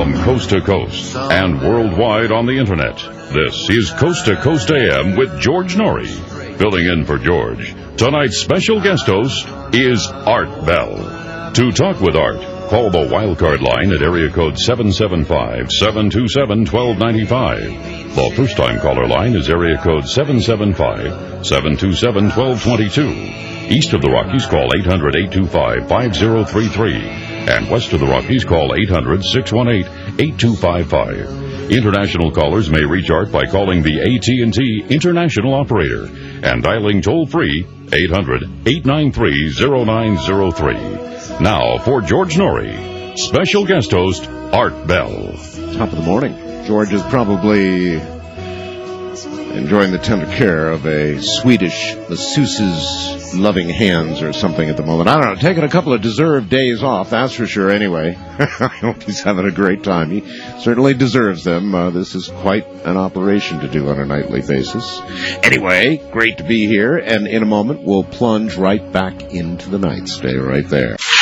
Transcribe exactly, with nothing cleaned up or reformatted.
From coast to coast and worldwide on the internet, this is Coast to Coast A M with George Norrie. Filling in for George, tonight's special guest host is Art Bell. To talk with Art, call the wildcard line at area code seven seven five, seven two seven, one two nine five. The first-time caller line is area code seven seven five, seven two seven, one two two two. East of the Rockies, call eight hundred, eight two five, five zero three three. And west of the Rockies, call eight hundred, six one eight, eight two five five. International callers may reach Art by calling the A T and T International Operator and dialing toll-free eight hundred, eight nine three, zero nine zero three. Now for George Norrie, special guest host Art Bell. Top of the morning. George is probably enjoying the tender care of a Swedish masseuse's loving hands or something at the moment. I don't know, taking a couple of deserved days off, that's for sure anyway. I hope he's having a great time. He certainly deserves them. Uh, this is quite an operation to do on a nightly basis. Anyway, great to be here, and in a moment we'll plunge right back into the night. Stay right there.